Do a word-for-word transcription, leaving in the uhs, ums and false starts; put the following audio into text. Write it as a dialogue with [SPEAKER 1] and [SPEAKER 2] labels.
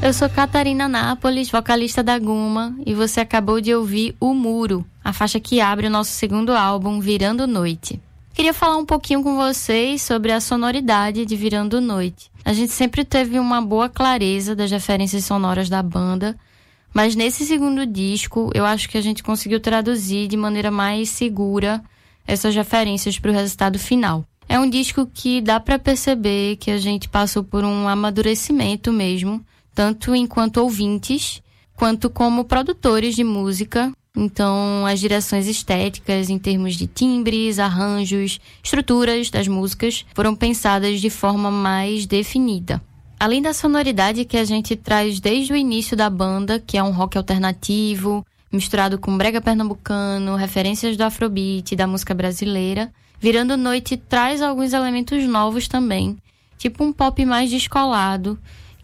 [SPEAKER 1] Eu sou Catarina Nápoles, vocalista da Guma, e você acabou de ouvir O Muro, a faixa que abre o nosso segundo álbum, Virando Noite. Queria falar um pouquinho com vocês sobre a sonoridade de Virando Noite. A gente sempre teve uma boa clareza das referências sonoras da banda, mas nesse segundo disco eu acho que a gente conseguiu traduzir de maneira mais segura essas referências para o resultado final. É um disco que dá para perceber que a gente passou por um amadurecimento mesmo, tanto enquanto ouvintes, quanto como produtores de música. Então, as direções estéticas em termos de timbres, arranjos, estruturas das músicas foram pensadas de forma mais definida. Além da sonoridade que a gente traz desde o início da banda, que é um rock alternativo, misturado com brega pernambucano, referências do afrobeat e da música brasileira, Virando Noite traz alguns elementos novos também, tipo um pop mais descolado,